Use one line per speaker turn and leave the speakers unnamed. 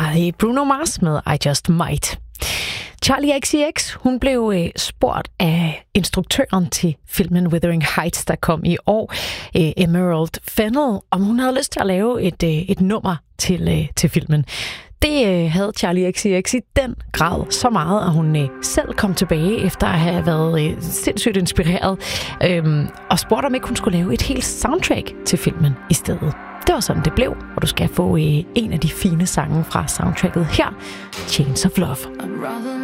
var Bruno Mars med I Just Might. Charli XCX, hun blev spurgt af instruktøren til filmen Wuthering Heights, der kom i år, Emerald Fennell, om hun havde lyst til at lave et nummer til filmen. Det havde Charli XCX i den grad så meget, at hun selv kom tilbage efter at have været sindssygt inspireret og spurgte, om ikke hun skulle lave et helt soundtrack til filmen i stedet. Det var sådan, det blev, og du skal få en af de fine sange fra soundtracket her, Chains of Love.